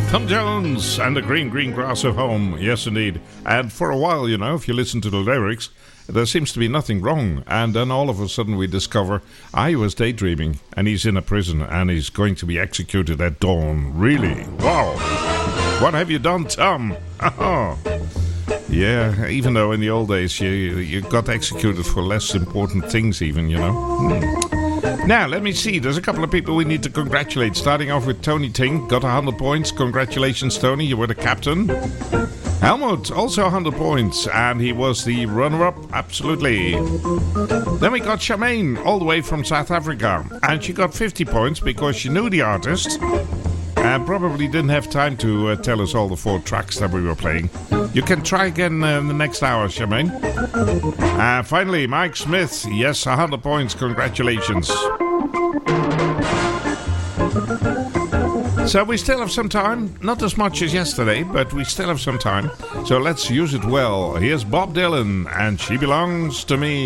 Tom Jones and the green, green grass of home. Yes, indeed. And for a while, you know, if you listen to the lyrics, there seems to be nothing wrong. And then all of a sudden we discover I was daydreaming and he's in a prison and he's going to be executed at dawn. Really? Wow. What have you done, Tom? Yeah, even though in the old days you got executed for less important things even, you know. Now, let me see. There's a couple of people we need to congratulate. Starting off with Tony Ting. Got 100 points. Congratulations, Tony. You were the captain. Helmut, also 100 points. And he was the runner-up. Absolutely. Then we got Charmaine, all the way from South Africa. And she got 50 points because she knew the artist. And probably didn't have time to tell us all the 4 tracks that we were playing. You can try again in the next hour, Charmaine. Finally, Mike Smith. Yes, 100 points. Congratulations. So we still have some time. Not as much as yesterday, but we still have some time. So let's use it well. Here's Bob Dylan, and She Belongs to Me.